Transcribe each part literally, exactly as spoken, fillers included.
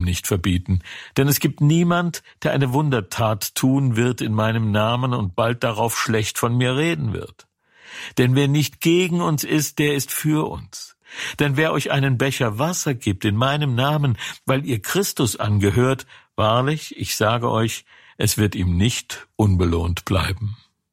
nicht verbieten. Denn es gibt niemand, der eine Wundertat tun wird in meinem Namen und bald darauf schlecht von mir reden wird. Denn wer nicht gegen uns ist, der ist für uns. Denn wer euch einen Becher Wasser gibt in meinem Namen, weil ihr Christus angehört, wahrlich, ich sage euch, es wird ihm nicht unbelohnt bleiben.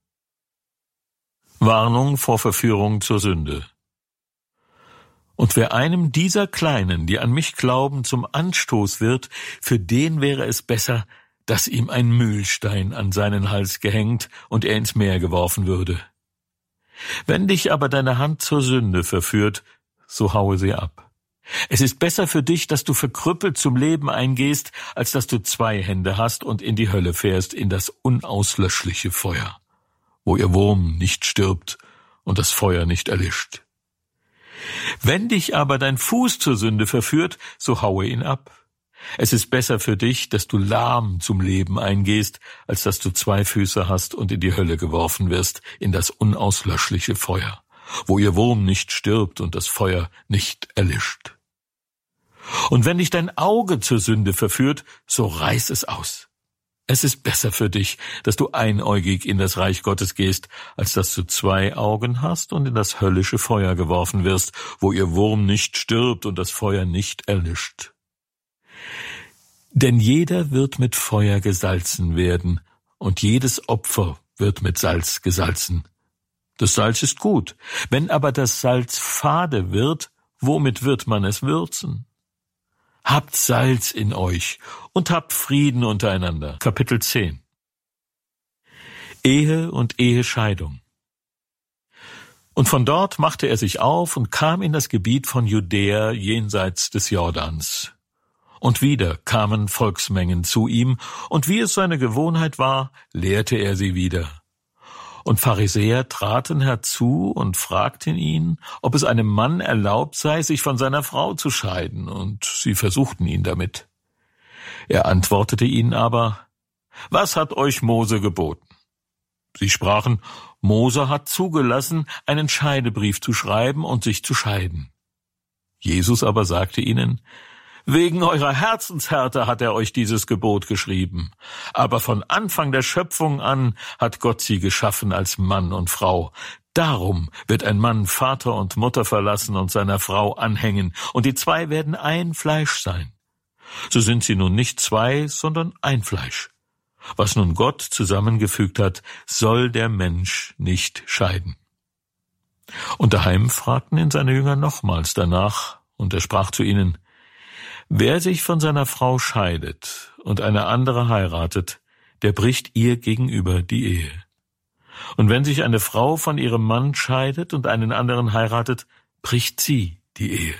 Warnung vor Verführung zur Sünde. Und wer einem dieser Kleinen, die an mich glauben, zum Anstoß wird, für den wäre es besser, dass ihm ein Mühlstein an seinen Hals gehängt und er ins Meer geworfen würde. Wenn dich aber deine Hand zur Sünde verführt, so haue sie ab. Es ist besser für dich, dass du verkrüppelt zum Leben eingehst, als dass du zwei Hände hast und in die Hölle fährst, in das unauslöschliche Feuer, wo ihr Wurm nicht stirbt und das Feuer nicht erlischt. Wenn dich aber dein Fuß zur Sünde verführt, so haue ihn ab. Es ist besser für dich, dass du lahm zum Leben eingehst, als dass du zwei Füße hast und in die Hölle geworfen wirst, in das unauslöschliche Feuer, wo ihr Wurm nicht stirbt und das Feuer nicht erlischt. Und wenn dich dein Auge zur Sünde verführt, so reiß es aus. Es ist besser für dich, dass du einäugig in das Reich Gottes gehst, als dass du zwei Augen hast und in das höllische Feuer geworfen wirst, wo ihr Wurm nicht stirbt und das Feuer nicht erlischt. Denn jeder wird mit Feuer gesalzen werden, und jedes Opfer wird mit Salz gesalzen. Das Salz ist gut, wenn aber das Salz fade wird, womit wird man es würzen? Habt Salz in euch und habt Frieden untereinander. Kapitel zehn. Ehe und Ehescheidung. Und von dort machte er sich auf und kam in das Gebiet von Judäa jenseits des Jordans. Und wieder kamen Volksmengen zu ihm, und wie es seine Gewohnheit war, lehrte er sie wieder. Und Pharisäer traten herzu und fragten ihn, ob es einem Mann erlaubt sei, sich von seiner Frau zu scheiden, und sie versuchten ihn damit. Er antwortete ihnen aber, was hat euch Mose geboten? Sie sprachen, Mose hat zugelassen, einen Scheidebrief zu schreiben und sich zu scheiden. Jesus aber sagte ihnen, wegen eurer Herzenshärte hat er euch dieses Gebot geschrieben. Aber von Anfang der Schöpfung an hat Gott sie geschaffen als Mann und Frau. Darum wird ein Mann Vater und Mutter verlassen und seiner Frau anhängen, und die zwei werden ein Fleisch sein. So sind sie nun nicht zwei, sondern ein Fleisch. Was nun Gott zusammengefügt hat, soll der Mensch nicht scheiden. Und daheim fragten ihn seine Jünger nochmals danach, und er sprach zu ihnen, wer sich von seiner Frau scheidet und eine andere heiratet, der bricht ihr gegenüber die Ehe. Und wenn sich eine Frau von ihrem Mann scheidet und einen anderen heiratet, bricht sie die Ehe.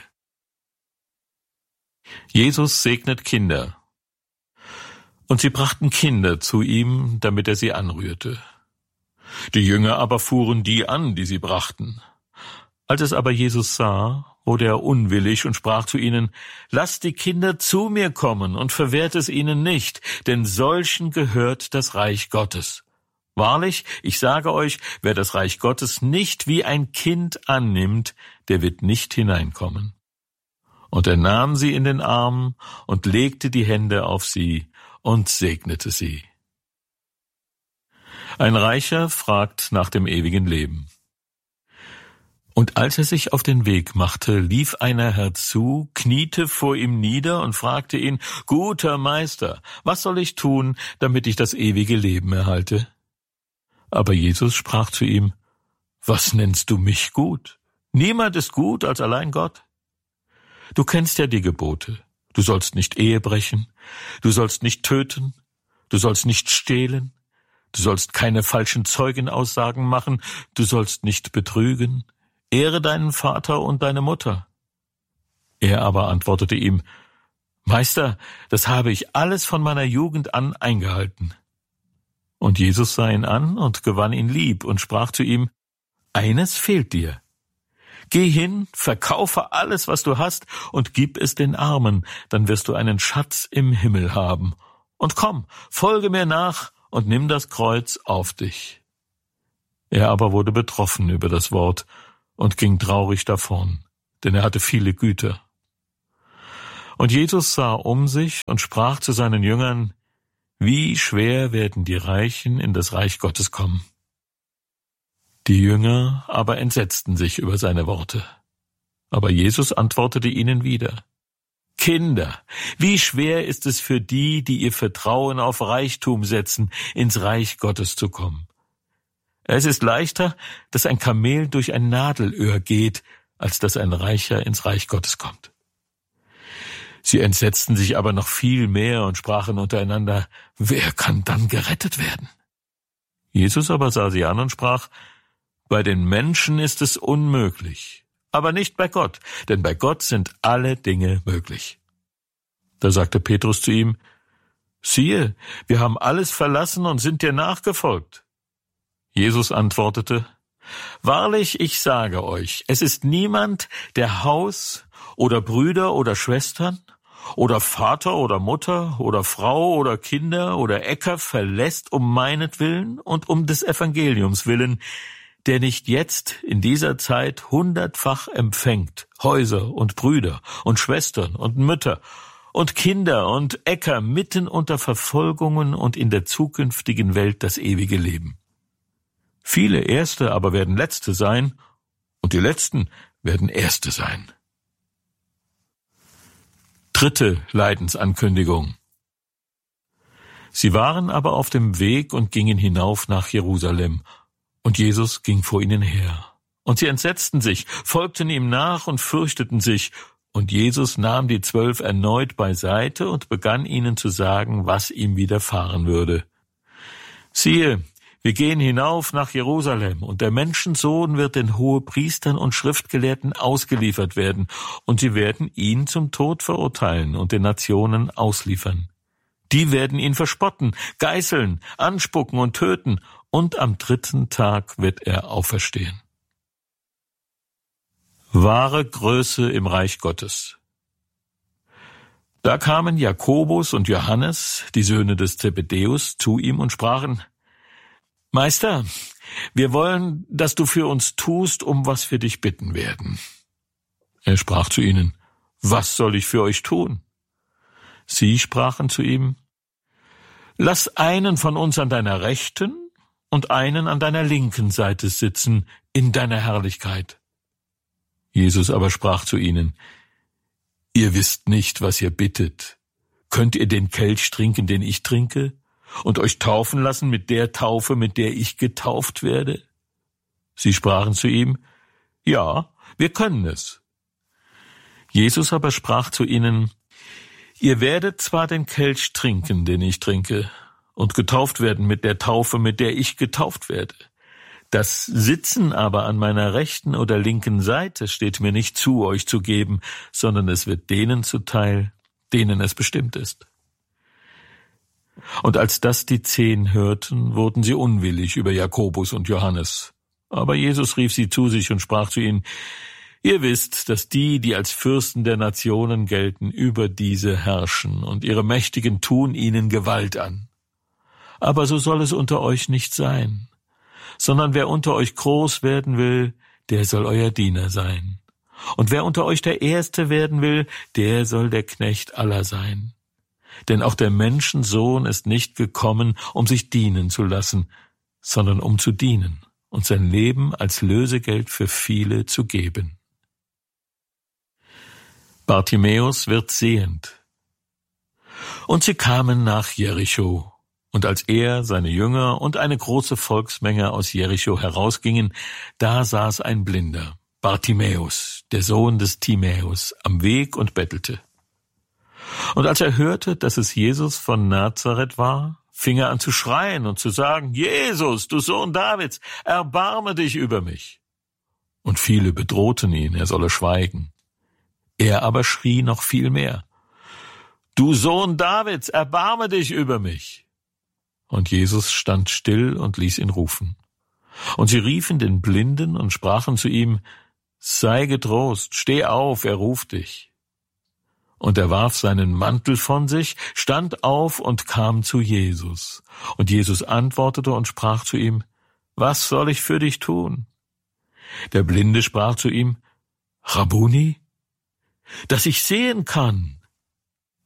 Jesus segnet Kinder. Und sie brachten Kinder zu ihm, damit er sie anrührte. Die Jünger aber fuhren die an, die sie brachten. Als es aber Jesus sah, wurde er unwillig und sprach zu ihnen, lasst die Kinder zu mir kommen und verwehrt es ihnen nicht, denn solchen gehört das Reich Gottes. Wahrlich, ich sage euch, wer das Reich Gottes nicht wie ein Kind annimmt, der wird nicht hineinkommen. Und er nahm sie in den Arm und legte die Hände auf sie und segnete sie. Ein Reicher fragt nach dem ewigen Leben. Und als er sich auf den Weg machte, lief einer herzu, kniete vor ihm nieder und fragte ihn, »Guter Meister, was soll ich tun, damit ich das ewige Leben erhalte?« Aber Jesus sprach zu ihm, »Was nennst du mich gut? Niemand ist gut als allein Gott. Du kennst ja die Gebote. Du sollst nicht Ehe brechen, du sollst nicht töten, du sollst nicht stehlen, du sollst keine falschen Zeugenaussagen machen, du sollst nicht betrügen, ehre deinen Vater und deine Mutter.« Er aber antwortete ihm, »Meister, das habe ich alles von meiner Jugend an eingehalten.« Und Jesus sah ihn an und gewann ihn lieb und sprach zu ihm, »Eines fehlt dir. Geh hin, verkaufe alles, was du hast, und gib es den Armen, dann wirst du einen Schatz im Himmel haben. Und komm, folge mir nach und nimm das Kreuz auf dich.« Er aber wurde betroffen über das Wort und ging traurig davon, denn er hatte viele Güter. Und Jesus sah um sich und sprach zu seinen Jüngern: Wie schwer werden die Reichen in das Reich Gottes kommen. Die Jünger aber entsetzten sich über seine Worte. Aber Jesus antwortete ihnen wieder: Kinder, wie schwer ist es für die, die ihr Vertrauen auf Reichtum setzen, ins Reich Gottes zu kommen. Es ist leichter, dass ein Kamel durch ein Nadelöhr geht, als dass ein Reicher ins Reich Gottes kommt. Sie entsetzten sich aber noch viel mehr und sprachen untereinander: Wer kann dann gerettet werden? Jesus aber sah sie an und sprach: Bei den Menschen ist es unmöglich, aber nicht bei Gott, denn bei Gott sind alle Dinge möglich. Da sagte Petrus zu ihm: Siehe, wir haben alles verlassen und sind dir nachgefolgt. Jesus antwortete: Wahrlich, ich sage euch, es ist niemand, der Haus oder Brüder oder Schwestern oder Vater oder Mutter oder Frau oder Kinder oder Äcker verlässt um meinetwillen und um des Evangeliums willen, der nicht jetzt in dieser Zeit hundertfach empfängt, Häuser und Brüder und Schwestern und Mütter und Kinder und Äcker mitten unter Verfolgungen und in der zukünftigen Welt das ewige Leben. Viele Erste aber werden Letzte sein, und die Letzten werden Erste sein. Dritte Leidensankündigung. Sie waren aber auf dem Weg und gingen hinauf nach Jerusalem, und Jesus ging vor ihnen her. Und sie entsetzten sich, folgten ihm nach und fürchteten sich, und Jesus nahm die Zwölf erneut beiseite und begann ihnen zu sagen, was ihm widerfahren würde. Siehe, wir gehen hinauf nach Jerusalem, und der Menschensohn wird den Hohepriestern und Schriftgelehrten ausgeliefert werden, und sie werden ihn zum Tod verurteilen und den Nationen ausliefern. Die werden ihn verspotten, geißeln, anspucken und töten, und am dritten Tag wird er auferstehen. Wahre Größe im Reich Gottes. Da kamen Jakobus und Johannes, die Söhne des Zebedäus, zu ihm und sprachen: Meister, wir wollen, dass du für uns tust, um was wir dich bitten werden. Er sprach zu ihnen: Was soll ich für euch tun? Sie sprachen zu ihm: Lass einen von uns an deiner rechten und einen an deiner linken Seite sitzen in deiner Herrlichkeit. Jesus aber sprach zu ihnen: Ihr wisst nicht, was ihr bittet. Könnt ihr den Kelch trinken, den ich trinke, und euch taufen lassen mit der Taufe, mit der ich getauft werde? Sie sprachen zu ihm: Ja, wir können es. Jesus aber sprach zu ihnen: Ihr werdet zwar den Kelch trinken, den ich trinke, und getauft werden mit der Taufe, mit der ich getauft werde. Das Sitzen aber an meiner rechten oder linken Seite steht mir nicht zu, euch zu geben, sondern es wird denen zuteil, denen es bestimmt ist. Und als das die Zehn hörten, wurden sie unwillig über Jakobus und Johannes. Aber Jesus rief sie zu sich und sprach zu ihnen: Ihr wisst, dass die, die als Fürsten der Nationen gelten, über diese herrschen, und ihre Mächtigen tun ihnen Gewalt an. Aber so soll es unter euch nicht sein, sondern wer unter euch groß werden will, der soll euer Diener sein. Und wer unter euch der Erste werden will, der soll der Knecht aller sein. Denn auch der Menschensohn ist nicht gekommen, um sich dienen zu lassen, sondern um zu dienen und sein Leben als Lösegeld für viele zu geben. Bartimäus wird sehend. Und sie kamen nach Jericho. Und als er, seine Jünger und eine große Volksmenge aus Jericho herausgingen, da saß ein Blinder, Bartimäus, der Sohn des Timäus, am Weg und bettelte. Und als er hörte, dass es Jesus von Nazareth war, fing er an zu schreien und zu sagen: Jesus, du Sohn Davids, erbarme dich über mich. Und viele bedrohten ihn, er solle schweigen. Er aber schrie noch viel mehr: Du Sohn Davids, erbarme dich über mich. Und Jesus stand still und ließ ihn rufen. Und sie riefen den Blinden und sprachen zu ihm: Sei getrost, steh auf, er ruft dich. Und er warf seinen Mantel von sich, stand auf und kam zu Jesus. Und Jesus antwortete und sprach zu ihm: Was soll ich für dich tun? Der Blinde sprach zu ihm: Rabbuni, dass ich sehen kann.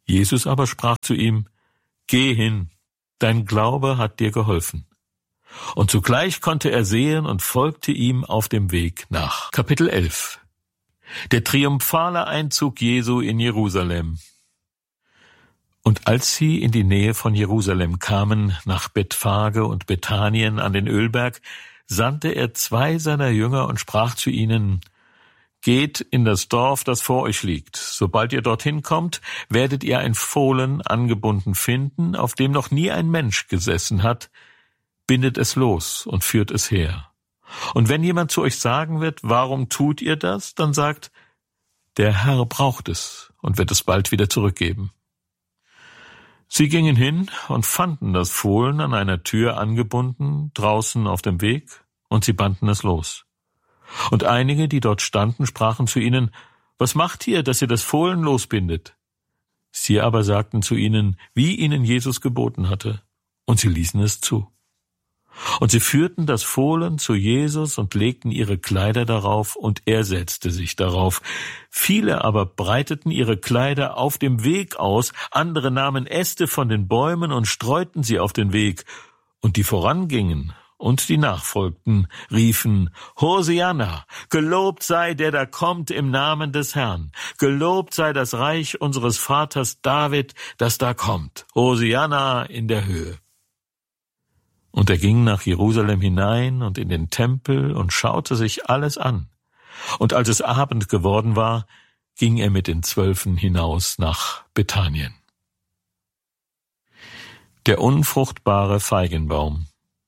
Jesus aber sprach zu ihm: Geh hin, dein Glaube hat dir geholfen. Und zugleich konnte er sehen und folgte ihm auf dem Weg nach. Kapitel elf. Der triumphale Einzug Jesu in Jerusalem. Und als sie in die Nähe von Jerusalem kamen, nach Bethphage und Bethanien an den Ölberg, sandte er zwei seiner Jünger und sprach zu ihnen: Geht in das Dorf, das vor euch liegt. Sobald ihr dorthin kommt, werdet ihr ein Fohlen angebunden finden, auf dem noch nie ein Mensch gesessen hat. Bindet es los und führt es her. Und wenn jemand zu euch sagen wird, warum tut ihr das, dann sagt: Der Herr braucht es und wird es bald wieder zurückgeben. Sie gingen hin und fanden das Fohlen an einer Tür angebunden, draußen auf dem Weg, und sie banden es los. Und einige, die dort standen, sprachen zu ihnen: Was macht ihr, dass ihr das Fohlen losbindet? Sie aber sagten zu ihnen, wie ihnen Jesus geboten hatte, und sie ließen es zu. Und sie führten das Fohlen zu Jesus und legten ihre Kleider darauf, und er setzte sich darauf. Viele aber breiteten ihre Kleider auf dem Weg aus, andere nahmen Äste von den Bäumen und streuten sie auf den Weg. Und die vorangingen und die nachfolgten, riefen: Hosianna, gelobt sei der da kommt im Namen des Herrn. Gelobt sei das Reich unseres Vaters David, das da kommt. Hosianna in der Höhe. Und er ging nach Jerusalem hinein und in den Tempel und schaute sich alles an. Und als es Abend geworden war, ging er mit den Zwölfen hinaus nach Bethanien. Der unfruchtbare Feigenbaum.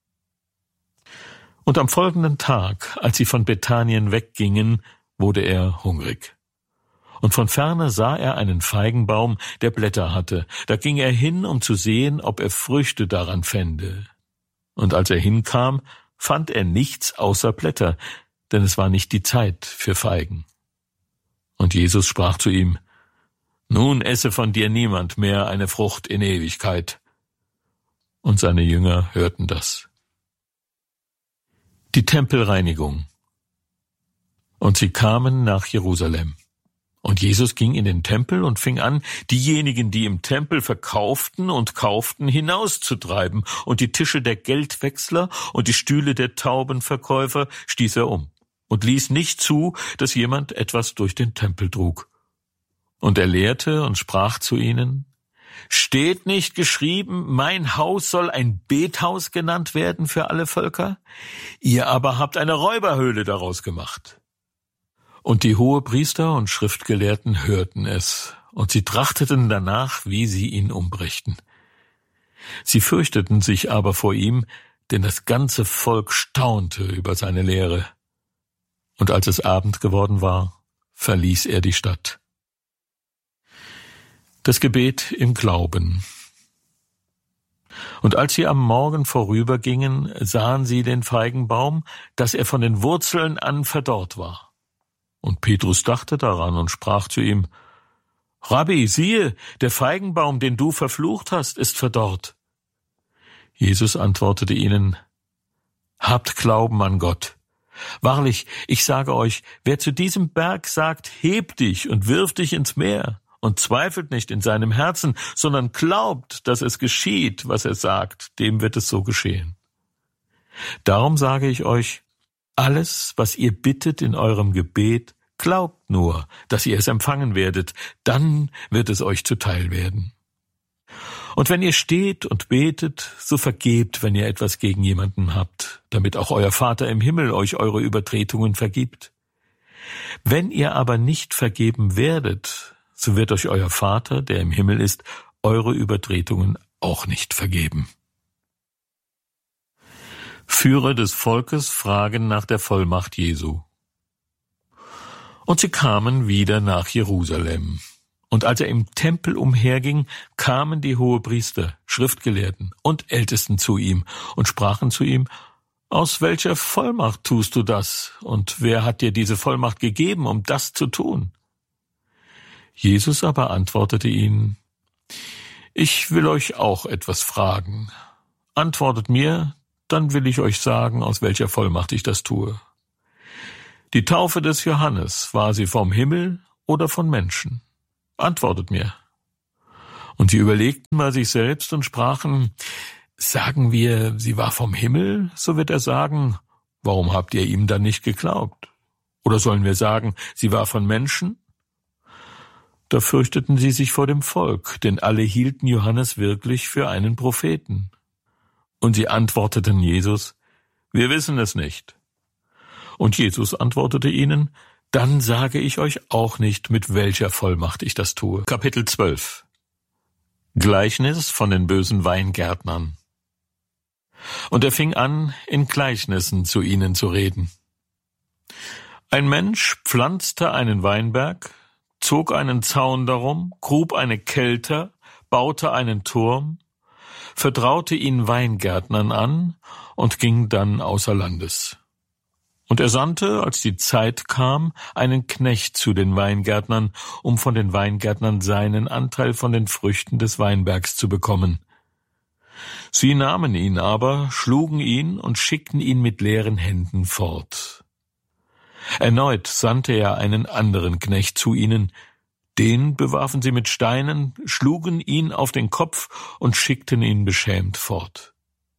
Und am folgenden Tag, als sie von Bethanien weggingen, wurde er hungrig. Und von ferne sah er einen Feigenbaum, der Blätter hatte. Da ging er hin, um zu sehen, ob er Früchte daran fände. Und als er hinkam, fand er nichts außer Blätter, denn es war nicht die Zeit für Feigen. Und Jesus sprach zu ihm: Nun esse von dir niemand mehr eine Frucht in Ewigkeit. Und seine Jünger hörten das. Die Tempelreinigung. Und sie kamen nach Jerusalem. Und Jesus ging in den Tempel und fing an, diejenigen, die im Tempel verkauften und kauften, hinauszutreiben, und die Tische der Geldwechsler und die Stühle der Taubenverkäufer stieß er um und ließ nicht zu, dass jemand etwas durch den Tempel trug. Und er lehrte und sprach zu ihnen: Steht nicht geschrieben, mein Haus soll ein Bethaus genannt werden für alle Völker? Ihr aber habt eine Räuberhöhle daraus gemacht. Und die Hohepriester und Schriftgelehrten hörten es, und sie trachteten danach, wie sie ihn umbrächten. Sie fürchteten sich aber vor ihm, denn das ganze Volk staunte über seine Lehre. Und als es Abend geworden war, verließ er die Stadt. Das Gebet im Glauben. Und als sie am Morgen vorübergingen, sahen sie den Feigenbaum, dass er von den Wurzeln an verdorrt war. Und Petrus dachte daran und sprach zu ihm: Rabbi, siehe, der Feigenbaum, den du verflucht hast, ist verdorrt. Jesus antwortete ihnen: Habt Glauben an Gott. Wahrlich, ich sage euch, wer zu diesem Berg sagt, heb dich und wirf dich ins Meer, und zweifelt nicht in seinem Herzen, sondern glaubt, dass es geschieht, was er sagt, dem wird es so geschehen. Darum sage ich euch, alles, was ihr bittet in eurem Gebet, glaubt nur, dass ihr es empfangen werdet, dann wird es euch zuteil werden. Und wenn ihr steht und betet, so vergebt, wenn ihr etwas gegen jemanden habt, damit auch euer Vater im Himmel euch eure Übertretungen vergibt. Wenn ihr aber nicht vergeben werdet, so wird euch euer Vater, der im Himmel ist, eure Übertretungen auch nicht vergeben. Führer des Volkes fragen nach der Vollmacht Jesu. Und sie kamen wieder nach Jerusalem. Und als er im Tempel umherging, kamen die Hohepriester, Schriftgelehrten und Ältesten zu ihm und sprachen zu ihm: Aus welcher Vollmacht tust du das? Und wer hat dir diese Vollmacht gegeben, um das zu tun? Jesus aber antwortete ihnen: Ich will euch auch etwas fragen. Antwortet mir, dann will ich euch sagen, aus welcher Vollmacht ich das tue. Die Taufe des Johannes, war sie vom Himmel oder von Menschen? Antwortet mir. Und sie überlegten bei sich selbst und sprachen, sagen wir, sie war vom Himmel, so wird er sagen, warum habt ihr ihm dann nicht geglaubt? Oder sollen wir sagen, sie war von Menschen? Da fürchteten sie sich vor dem Volk, denn alle hielten Johannes wirklich für einen Propheten. Und sie antworteten Jesus, wir wissen es nicht. Und Jesus antwortete ihnen, dann sage ich euch auch nicht, mit welcher Vollmacht ich das tue. Kapitel zwölf. Gleichnis von den bösen Weingärtnern. Und er fing an, in Gleichnissen zu ihnen zu reden. Ein Mensch pflanzte einen Weinberg, zog einen Zaun darum, grub eine Kelter, baute einen Turm, vertraute ihn Weingärtnern an und ging dann außer Landes. Und er sandte, als die Zeit kam, einen Knecht zu den Weingärtnern, um von den Weingärtnern seinen Anteil von den Früchten des Weinbergs zu bekommen. Sie nahmen ihn aber, schlugen ihn und schickten ihn mit leeren Händen fort. Erneut sandte er einen anderen Knecht zu ihnen, den bewarfen sie mit Steinen, schlugen ihn auf den Kopf und schickten ihn beschämt fort.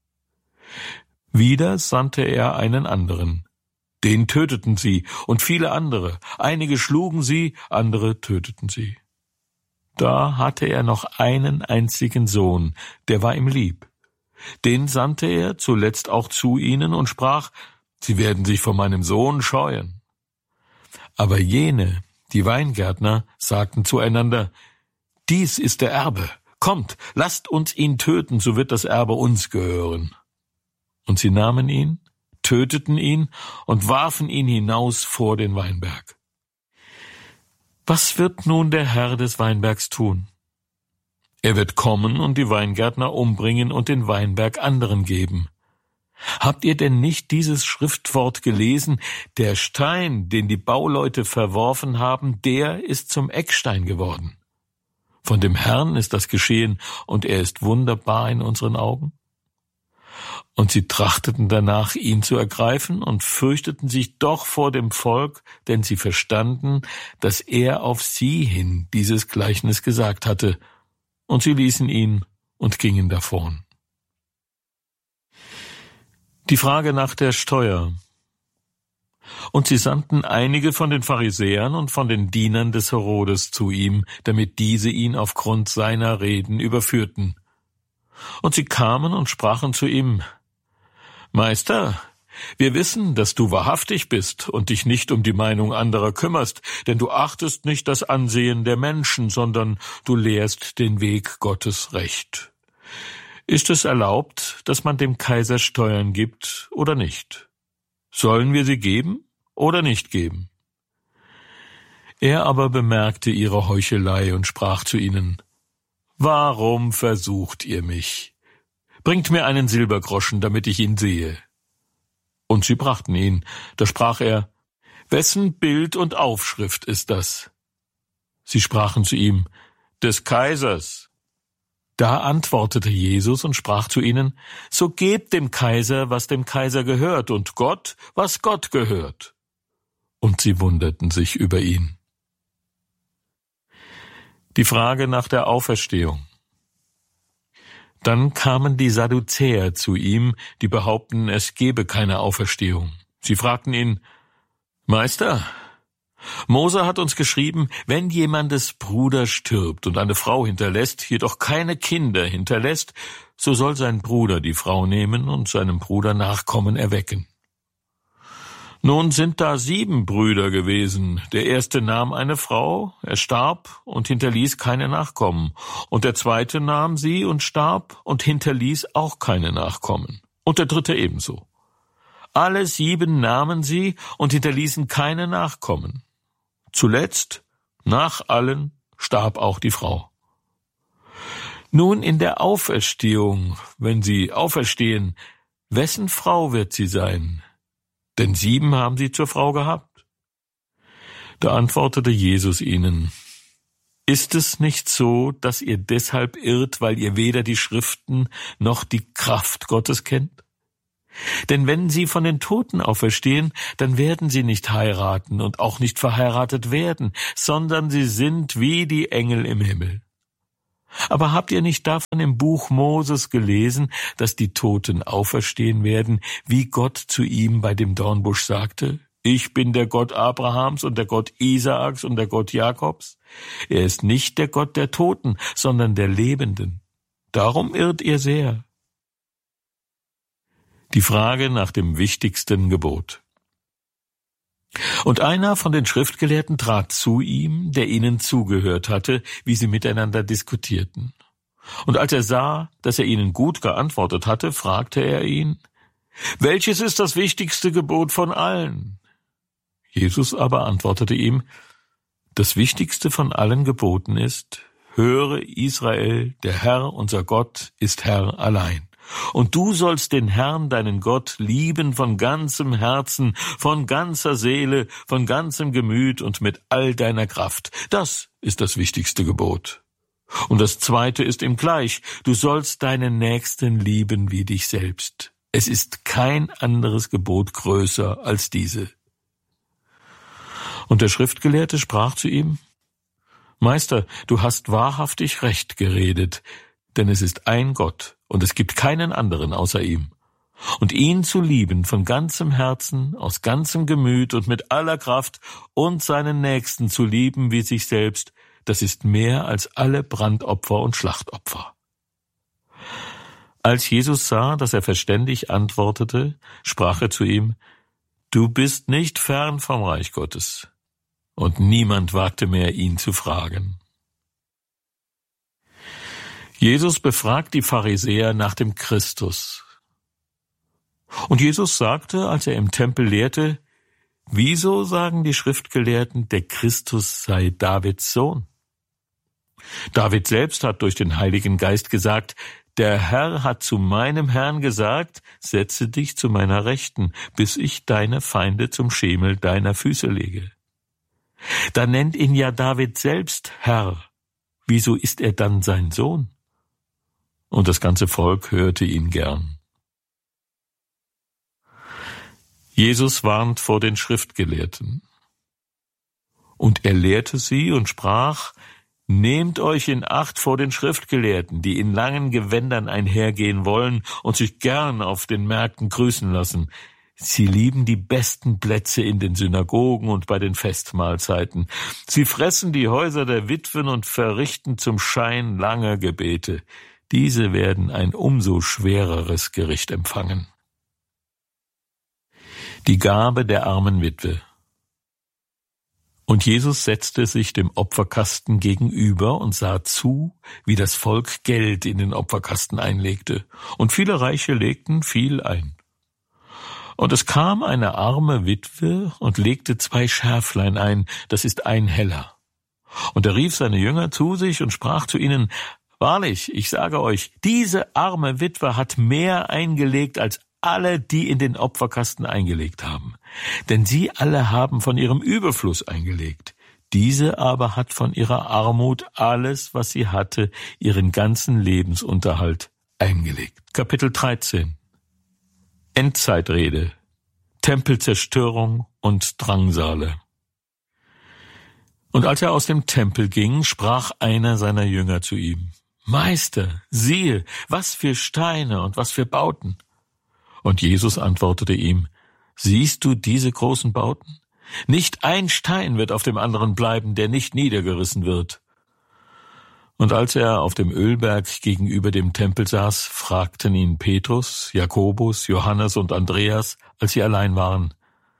Wieder sandte er einen anderen, den töteten sie und viele andere, einige schlugen sie, andere töteten sie. Da hatte er noch einen einzigen Sohn, der war ihm lieb. Den sandte er zuletzt auch zu ihnen und sprach, sie werden sich vor meinem Sohn scheuen. Aber jene, die Weingärtner, sagten zueinander, dies ist der Erbe, kommt, lasst uns ihn töten, so wird das Erbe uns gehören. Und sie nahmen ihn, töteten ihn und warfen ihn hinaus vor den Weinberg. Was wird nun der Herr des Weinbergs tun? Er wird kommen und die Weingärtner umbringen und den Weinberg anderen geben. Habt ihr denn nicht dieses Schriftwort gelesen? Der Stein, den die Bauleute verworfen haben, der ist zum Eckstein geworden. Von dem Herrn ist das geschehen, und er ist wunderbar in unseren Augen. Und sie trachteten danach, ihn zu ergreifen, und fürchteten sich doch vor dem Volk, denn sie verstanden, dass er auf sie hin dieses Gleichnis gesagt hatte, und sie ließen ihn und gingen davon. Die Frage nach der Steuer. Und sie sandten einige von den Pharisäern und von den Dienern des Herodes zu ihm, damit diese ihn aufgrund seiner Reden überführten. Und sie kamen und sprachen zu ihm, Meister, wir wissen, dass du wahrhaftig bist und dich nicht um die Meinung anderer kümmerst, denn du achtest nicht das Ansehen der Menschen, sondern du lehrst den Weg Gottes recht. Ist es erlaubt, dass man dem Kaiser Steuern gibt oder nicht? Sollen wir sie geben oder nicht geben? Er aber bemerkte ihre Heuchelei und sprach zu ihnen, Warum versucht ihr mich? Bringt mir einen Silbergroschen, damit ich ihn sehe. Und sie brachten ihn. Da sprach er, Wessen Bild und Aufschrift ist das? Sie sprachen zu ihm, Des Kaisers. Da antwortete Jesus und sprach zu ihnen, So gebt dem Kaiser, was dem Kaiser gehört, und Gott, was Gott gehört. Und sie wunderten sich über ihn. Die Frage nach der Auferstehung. Dann kamen die Sadduzäer zu ihm, die behaupten, es gebe keine Auferstehung. Sie fragten ihn, Meister, Mose hat uns geschrieben, wenn jemandes Bruder stirbt und eine Frau hinterlässt, jedoch keine Kinder hinterlässt, so soll sein Bruder die Frau nehmen und seinem Bruder Nachkommen erwecken. Nun sind da sieben Brüder gewesen. Der erste nahm eine Frau, er starb und hinterließ keine Nachkommen. Und der zweite nahm sie und starb und hinterließ auch keine Nachkommen. Und der dritte ebenso. Alle sieben nahmen sie und hinterließen keine Nachkommen. Zuletzt, nach allen, starb auch die Frau. Nun in der Auferstehung, wenn sie auferstehen, wessen Frau wird sie sein? Denn sieben haben sie zur Frau gehabt. Da antwortete Jesus ihnen, Ist es nicht so, dass ihr deshalb irrt, weil ihr weder die Schriften noch die Kraft Gottes kennt? Denn wenn sie von den Toten auferstehen, dann werden sie nicht heiraten und auch nicht verheiratet werden, sondern sie sind wie die Engel im Himmel. Aber habt ihr nicht davon im Buch Moses gelesen, dass die Toten auferstehen werden, wie Gott zu ihm bei dem Dornbusch sagte? Ich bin der Gott Abrahams und der Gott Isaaks und der Gott Jakobs. Er ist nicht der Gott der Toten, sondern der Lebenden. Darum irrt ihr sehr. Die Frage nach dem wichtigsten Gebot. Und einer von den Schriftgelehrten trat zu ihm, der ihnen zugehört hatte, wie sie miteinander diskutierten. Und als er sah, dass er ihnen gut geantwortet hatte, fragte er ihn, welches ist das wichtigste Gebot von allen? Jesus aber antwortete ihm, das wichtigste von allen Geboten ist, höre Israel, der Herr, unser Gott, ist Herr allein. Und du sollst den Herrn, deinen Gott, lieben von ganzem Herzen, von ganzer Seele, von ganzem Gemüt und mit all deiner Kraft. Das ist das wichtigste Gebot. Und das zweite ist ihm gleich, du sollst deinen Nächsten lieben wie dich selbst. Es ist kein anderes Gebot größer als diese. Und der Schriftgelehrte sprach zu ihm, Meister, du hast wahrhaftig recht geredet, denn es ist ein Gott, und es gibt keinen anderen außer ihm. Und ihn zu lieben von ganzem Herzen, aus ganzem Gemüt und mit aller Kraft und seinen Nächsten zu lieben wie sich selbst, das ist mehr als alle Brandopfer und Schlachtopfer. Als Jesus sah, dass er verständig antwortete, sprach er zu ihm, Du bist nicht fern vom Reich Gottes. Und niemand wagte mehr, ihn zu fragen. Jesus befragt die Pharisäer nach dem Christus. Und Jesus sagte, als er im Tempel lehrte, wieso sagen die Schriftgelehrten, der Christus sei Davids Sohn? David selbst hat durch den Heiligen Geist gesagt, der Herr hat zu meinem Herrn gesagt, setze dich zu meiner Rechten, bis ich deine Feinde zum Schemel deiner Füße lege. Da nennt ihn ja David selbst Herr. Wieso ist er dann sein Sohn? Und das ganze Volk hörte ihn gern. Jesus warnt vor den Schriftgelehrten. Und er lehrte sie und sprach, Nehmt euch in Acht vor den Schriftgelehrten, die in langen Gewändern einhergehen wollen und sich gern auf den Märkten grüßen lassen. Sie lieben die besten Plätze in den Synagogen und bei den Festmahlzeiten. Sie fressen die Häuser der Witwen und verrichten zum Schein langer Gebete. Diese werden ein umso schwereres Gericht empfangen. Die Gabe der armen Witwe. Und Jesus setzte sich dem Opferkasten gegenüber und sah zu, wie das Volk Geld in den Opferkasten einlegte. Und viele Reiche legten viel ein. Und es kam eine arme Witwe und legte zwei Schärflein ein, das ist ein Heller. Und er rief seine Jünger zu sich und sprach zu ihnen, Wahrlich, ich sage euch, diese arme Witwe hat mehr eingelegt als alle, die in den Opferkasten eingelegt haben. Denn sie alle haben von ihrem Überfluss eingelegt. Diese aber hat von ihrer Armut alles, was sie hatte, ihren ganzen Lebensunterhalt eingelegt. Kapitel dreizehn. Endzeitrede, Tempelzerstörung und Drangsale. Und als er aus dem Tempel ging, sprach einer seiner Jünger zu ihm, Meister, siehe, was für Steine und was für Bauten. Und Jesus antwortete ihm, siehst du diese großen Bauten? Nicht ein Stein wird auf dem anderen bleiben, der nicht niedergerissen wird. Und als er auf dem Ölberg gegenüber dem Tempel saß, fragten ihn Petrus, Jakobus, Johannes und Andreas, als sie allein waren,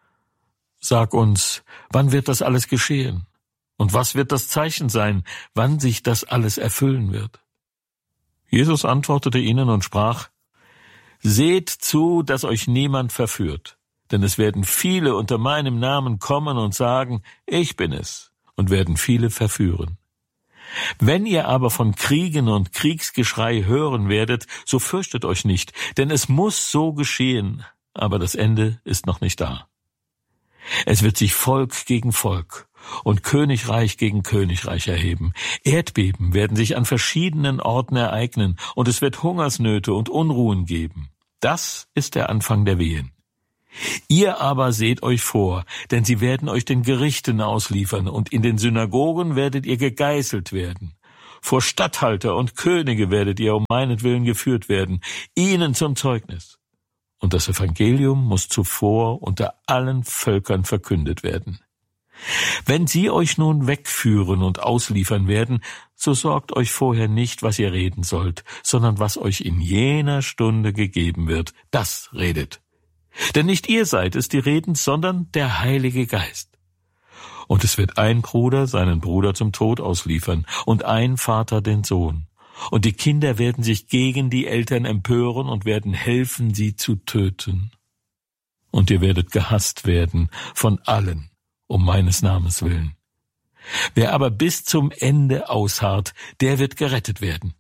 Sag uns, wann wird das alles geschehen? Und was wird das Zeichen sein, wann sich das alles erfüllen wird? Jesus antwortete ihnen und sprach, Seht zu, dass euch niemand verführt, denn es werden viele unter meinem Namen kommen und sagen, ich bin es, und werden viele verführen. Wenn ihr aber von Kriegen und Kriegsgeschrei hören werdet, so fürchtet euch nicht, denn es muss so geschehen, aber das Ende ist noch nicht da. Es wird sich Volk gegen Volk und Königreich gegen Königreich erheben. Erdbeben werden sich an verschiedenen Orten ereignen, und es wird Hungersnöte und Unruhen geben. Das ist der Anfang der Wehen. Ihr aber seht euch vor, denn sie werden euch den Gerichten ausliefern, und in den Synagogen werdet ihr gegeißelt werden. Vor Statthalter und Könige werdet ihr um meinetwillen geführt werden, ihnen zum Zeugnis. Und das Evangelium muss zuvor unter allen Völkern verkündet werden. Wenn sie euch nun wegführen und ausliefern werden, so sorgt euch vorher nicht, was ihr reden sollt, sondern was euch in jener Stunde gegeben wird, das redet. Denn nicht ihr seid es, die reden, sondern der Heilige Geist. Und es wird ein Bruder seinen Bruder zum Tod ausliefern und ein Vater den Sohn. Und die Kinder werden sich gegen die Eltern empören und werden helfen, sie zu töten. Und ihr werdet gehasst werden von allen, um meines Namens willen. Wer aber bis zum Ende ausharrt, der wird gerettet werden.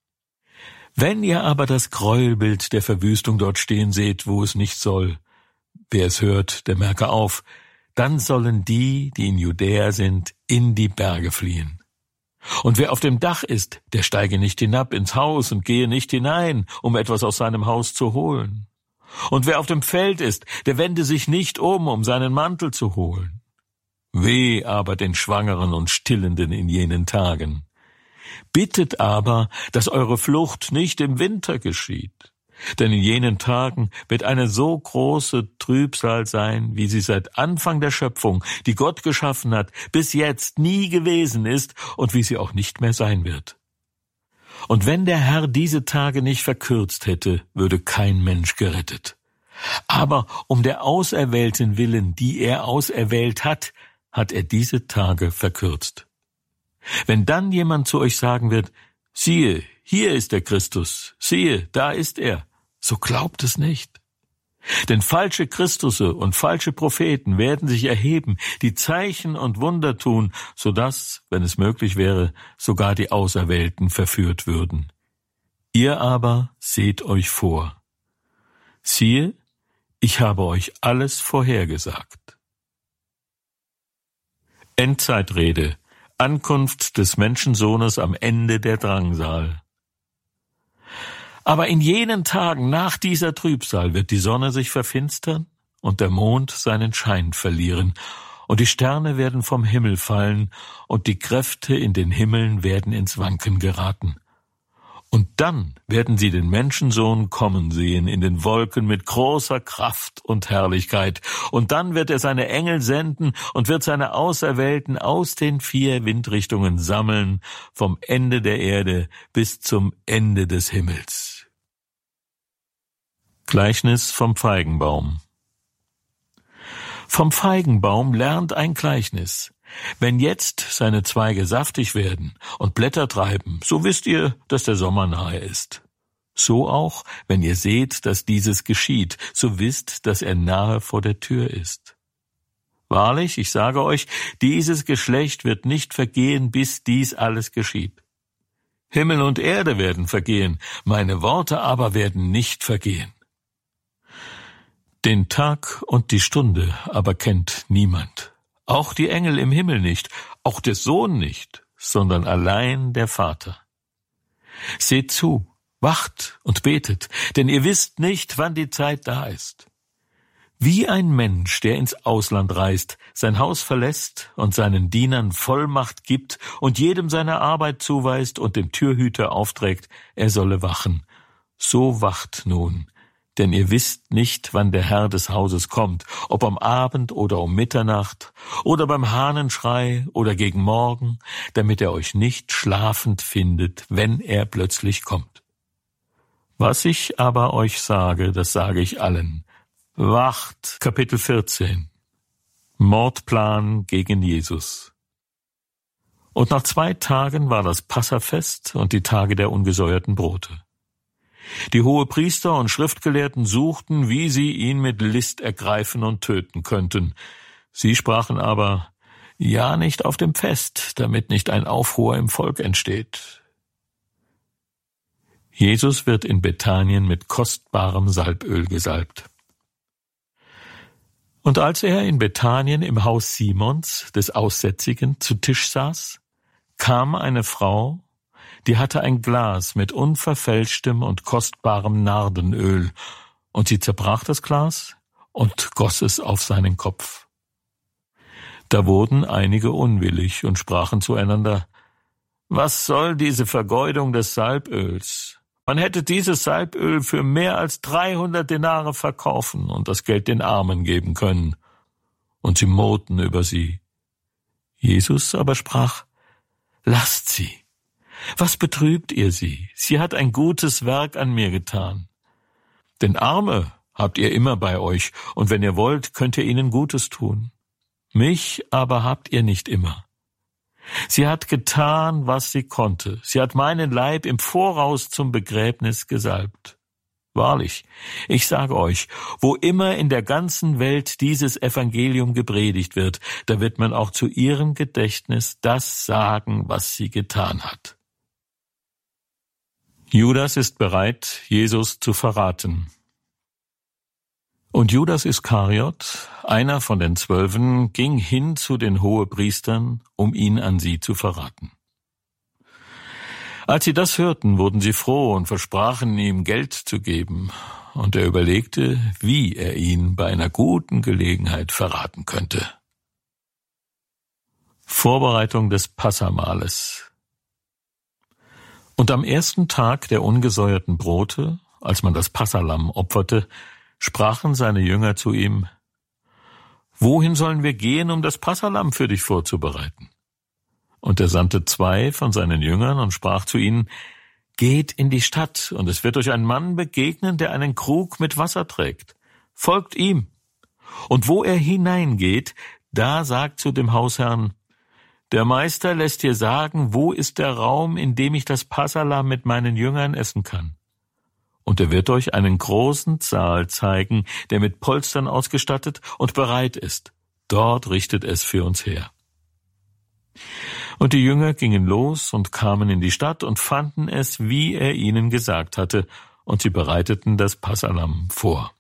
Wenn ihr aber das Gräuelbild der Verwüstung dort stehen seht, wo es nicht soll, wer es hört, der merke auf, dann sollen die, die in Judäa sind, in die Berge fliehen. Und wer auf dem Dach ist, der steige nicht hinab ins Haus und gehe nicht hinein, um etwas aus seinem Haus zu holen. Und wer auf dem Feld ist, der wende sich nicht um, um seinen Mantel zu holen. Weh aber den Schwangeren und Stillenden in jenen Tagen. Bittet aber, dass eure Flucht nicht im Winter geschieht. Denn in jenen Tagen wird eine so große Trübsal sein, wie sie seit Anfang der Schöpfung, die Gott geschaffen hat, bis jetzt nie gewesen ist und wie sie auch nicht mehr sein wird. Und wenn der Herr diese Tage nicht verkürzt hätte, würde kein Mensch gerettet. Aber um der Auserwählten willen, die er auserwählt hat, hat er diese Tage verkürzt. Wenn dann jemand zu euch sagen wird, siehe, hier ist der Christus, siehe, da ist er, so glaubt es nicht. Denn falsche Christusse und falsche Propheten werden sich erheben, die Zeichen und Wunder tun, so dass, wenn es möglich wäre, sogar die Auserwählten verführt würden. Ihr aber seht euch vor. Siehe, ich habe euch alles vorhergesagt. Endzeitrede, Ankunft des Menschensohnes am Ende der Drangsal. Aber in jenen Tagen nach dieser Trübsal wird die Sonne sich verfinstern und der Mond seinen Schein verlieren, und die Sterne werden vom Himmel fallen, und die Kräfte in den Himmeln werden ins Wanken geraten. Und dann werden sie den Menschensohn kommen sehen in den Wolken mit großer Kraft und Herrlichkeit. Und dann wird er seine Engel senden und wird seine Auserwählten aus den vier Windrichtungen sammeln, vom Ende der Erde bis zum Ende des Himmels. Gleichnis vom Feigenbaum. Vom Feigenbaum lernt ein Gleichnis. Wenn jetzt seine Zweige saftig werden und Blätter treiben, so wisst ihr, dass der Sommer nahe ist. So auch, wenn ihr seht, dass dieses geschieht, so wisst, dass er nahe vor der Tür ist. Wahrlich, ich sage euch, dieses Geschlecht wird nicht vergehen, bis dies alles geschieht. Himmel und Erde werden vergehen, meine Worte aber werden nicht vergehen. Den Tag und die Stunde aber kennt niemand. Auch die Engel im Himmel nicht, auch der Sohn nicht, sondern allein der Vater. Seht zu, wacht und betet, denn ihr wisst nicht, wann die Zeit da ist. Wie ein Mensch, der ins Ausland reist, sein Haus verlässt und seinen Dienern Vollmacht gibt und jedem seine Arbeit zuweist und dem Türhüter aufträgt, er solle wachen. So wacht nun. Denn ihr wisst nicht, wann der Herr des Hauses kommt, ob am Abend oder um Mitternacht oder beim Hahnenschrei oder gegen Morgen, damit er euch nicht schlafend findet, wenn er plötzlich kommt. Was ich aber euch sage, das sage ich allen. Wacht, Kapitel vierzehn. Mordplan gegen Jesus. Und nach zwei Tagen war das Passafest und die Tage der ungesäuerten Brote. Die Hohepriester und Schriftgelehrten suchten, wie sie ihn mit List ergreifen und töten könnten. Sie sprachen aber, ja nicht auf dem Fest, damit nicht ein Aufruhr im Volk entsteht. Jesus wird in Bethanien mit kostbarem Salböl gesalbt. Und als er in Bethanien im Haus Simons, des Aussätzigen, zu Tisch saß, kam eine Frau, die hatte ein Glas mit unverfälschtem und kostbarem Nardenöl, und sie zerbrach das Glas und goss es auf seinen Kopf. Da wurden einige unwillig und sprachen zueinander, Was soll diese Vergeudung des Salböls? Man hätte dieses Salböl für mehr als dreihundert Denare verkaufen und das Geld den Armen geben können. Und sie murrten über sie. Jesus aber sprach: Lasst sie. Was betrübt ihr sie? Sie hat ein gutes Werk an mir getan. Denn Arme habt ihr immer bei euch, und wenn ihr wollt, könnt ihr ihnen Gutes tun. Mich aber habt ihr nicht immer. Sie hat getan, was sie konnte. Sie hat meinen Leib im Voraus zum Begräbnis gesalbt. Wahrlich, ich sage euch, wo immer in der ganzen Welt dieses Evangelium gepredigt wird, da wird man auch zu ihrem Gedächtnis das sagen, was sie getan hat. Judas ist bereit, Jesus zu verraten. Und Judas Iskariot, einer von den Zwölfen, ging hin zu den Hohepriestern, um ihn an sie zu verraten. Als sie das hörten, wurden sie froh und versprachen, ihm Geld zu geben. Und er überlegte, wie er ihn bei einer guten Gelegenheit verraten könnte. Vorbereitung des Passamahles. Und am ersten Tag der ungesäuerten Brote, als man das Passalamm opferte, sprachen seine Jünger zu ihm: Wohin sollen wir gehen, um das Passalamm für dich vorzubereiten? Und er sandte zwei von seinen Jüngern und sprach zu ihnen: Geht in die Stadt, und es wird euch ein Mann begegnen, der einen Krug mit Wasser trägt. Folgt ihm. Und wo er hineingeht, da sagt zu dem Hausherrn: Der Meister lässt dir sagen, wo ist der Raum, in dem ich das Passalamm mit meinen Jüngern essen kann. Und er wird euch einen großen Saal zeigen, der mit Polstern ausgestattet und bereit ist. Dort richtet es für uns her. Und die Jünger gingen los und kamen in die Stadt und fanden es, wie er ihnen gesagt hatte, und sie bereiteten das Passalamm vor.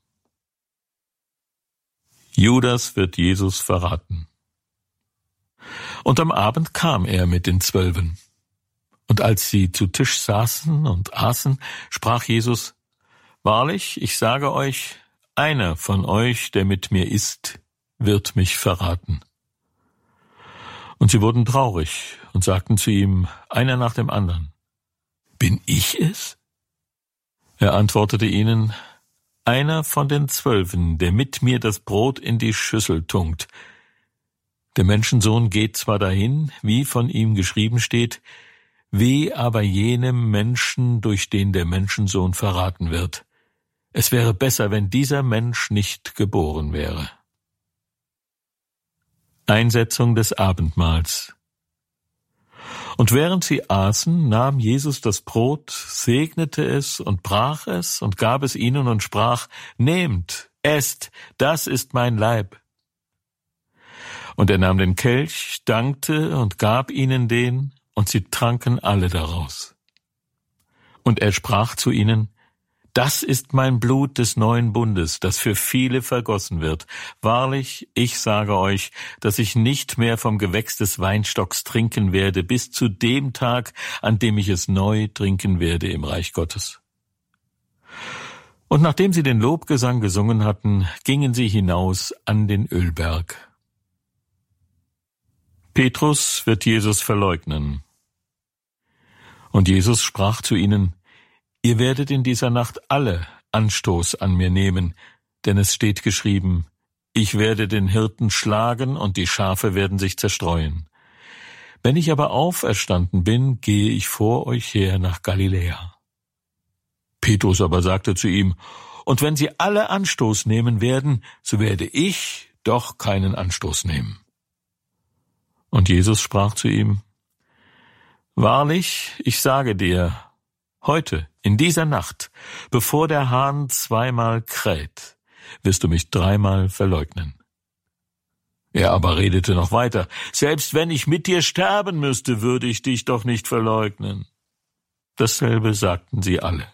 Judas wird Jesus verraten. Und am Abend kam er mit den Zwölfen. Und als sie zu Tisch saßen und aßen, sprach Jesus: Wahrlich, ich sage euch, einer von euch, der mit mir isst, wird mich verraten. Und sie wurden traurig und sagten zu ihm, einer nach dem anderen: Bin ich es? Er antwortete ihnen: Einer von den Zwölfen, der mit mir das Brot in die Schüssel tunkt. Der Menschensohn geht zwar dahin, wie von ihm geschrieben steht, weh aber jenem Menschen, durch den der Menschensohn verraten wird. Es wäre besser, wenn dieser Mensch nicht geboren wäre. Einsetzung des Abendmahls. Und während sie aßen, nahm Jesus das Brot, segnete es und brach es und gab es ihnen und sprach: Nehmt, esst, das ist mein Leib. Und er nahm den Kelch, dankte und gab ihnen den, und sie tranken alle daraus. Und er sprach zu ihnen: Das ist mein Blut des neuen Bundes, das für viele vergossen wird. Wahrlich, ich sage euch, dass ich nicht mehr vom Gewächs des Weinstocks trinken werde, bis zu dem Tag, an dem ich es neu trinken werde im Reich Gottes. Und nachdem sie den Lobgesang gesungen hatten, gingen sie hinaus an den Ölberg. Petrus wird Jesus verleugnen. Und Jesus sprach zu ihnen: Ihr werdet in dieser Nacht alle Anstoß an mir nehmen, denn es steht geschrieben: Ich werde den Hirten schlagen und die Schafe werden sich zerstreuen. Wenn ich aber auferstanden bin, gehe ich vor euch her nach Galiläa. Petrus aber sagte zu ihm: Und wenn sie alle Anstoß nehmen werden, so werde ich doch keinen Anstoß nehmen. Und Jesus sprach zu ihm: Wahrlich, ich sage dir, heute, in dieser Nacht, bevor der Hahn zweimal kräht, wirst du mich dreimal verleugnen. Er aber redete noch weiter: Selbst wenn ich mit dir sterben müsste, würde ich dich doch nicht verleugnen. Dasselbe sagten sie alle.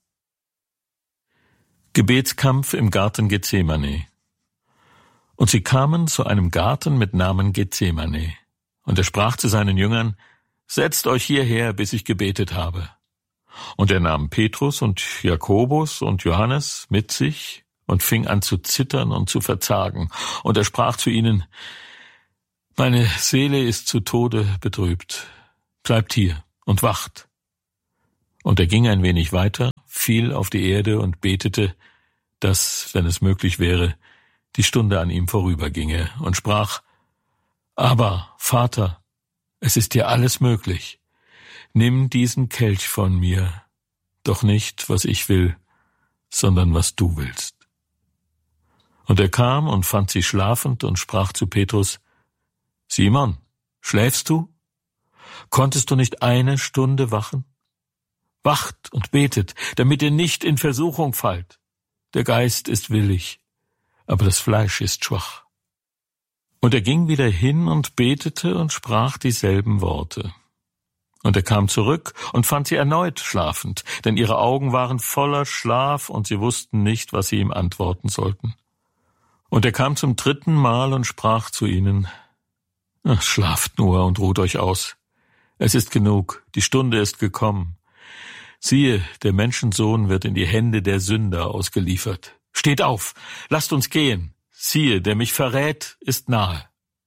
Gebetskampf im Garten Gethsemane. Und sie kamen zu einem Garten mit Namen Gethsemane. Und er sprach zu seinen Jüngern: Setzt euch hierher, bis ich gebetet habe. Und er nahm Petrus und Jakobus und Johannes mit sich und fing an zu zittern und zu verzagen. Und er sprach zu ihnen: Meine Seele ist zu Tode betrübt. Bleibt hier und wacht. Und er ging ein wenig weiter, fiel auf die Erde und betete, dass, wenn es möglich wäre, die Stunde an ihm vorüberginge, und sprach: Aber, Vater, es ist dir alles möglich. Nimm diesen Kelch von mir, doch nicht, was ich will, sondern was du willst. Und er kam und fand sie schlafend und sprach zu Petrus: Simon, schläfst du? Konntest du nicht eine Stunde wachen? Wacht und betet, damit ihr nicht in Versuchung fallt. Der Geist ist willig, aber das Fleisch ist schwach. Und er ging wieder hin und betete und sprach dieselben Worte. Und er kam zurück und fand sie erneut schlafend, denn ihre Augen waren voller Schlaf und sie wussten nicht, was sie ihm antworten sollten. Und er kam zum dritten Mal und sprach zu ihnen: Ach, schlaft nur und ruht euch aus. Es ist genug, die Stunde ist gekommen. Siehe, der Menschensohn wird in die Hände der Sünder ausgeliefert. Steht auf, lasst uns gehen. Siehe, der mich verrät, ist nahe.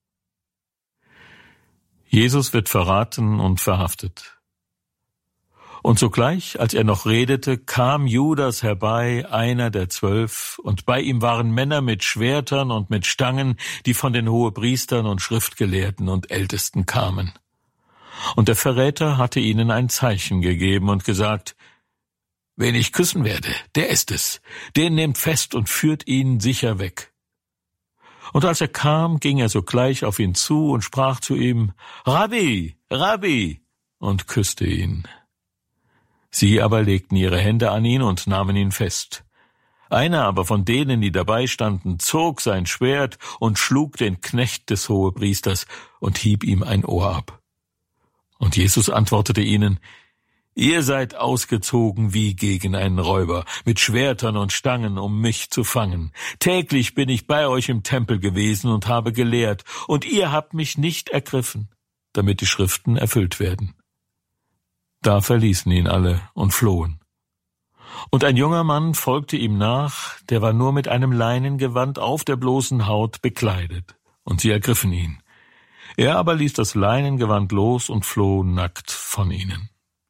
Jesus wird verraten und verhaftet. Und sogleich, als er noch redete, kam Judas herbei, einer der Zwölf, und bei ihm waren Männer mit Schwertern und mit Stangen, die von den Hohepriestern und Schriftgelehrten und Ältesten kamen. Und der Verräter hatte ihnen ein Zeichen gegeben und gesagt: Wen ich küssen werde, der ist es. Den nehmt fest und führt ihn sicher weg. Und als er kam, ging er sogleich auf ihn zu und sprach zu ihm: Rabbi, Rabbi, und küsste ihn. Sie aber legten ihre Hände an ihn und nahmen ihn fest. Einer aber von denen, die dabei standen, zog sein Schwert und schlug den Knecht des Hohepriesters und hieb ihm ein Ohr ab. Und Jesus antwortete ihnen: Ihr seid ausgezogen wie gegen einen Räuber, mit Schwertern und Stangen, um mich zu fangen. Täglich bin ich bei euch im Tempel gewesen und habe gelehrt, und ihr habt mich nicht ergriffen, damit die Schriften erfüllt werden. Da verließen ihn alle und flohen. Und ein junger Mann folgte ihm nach, der war nur mit einem Leinengewand auf der bloßen Haut bekleidet, und sie ergriffen ihn. Er aber ließ das Leinengewand los und floh nackt von ihnen.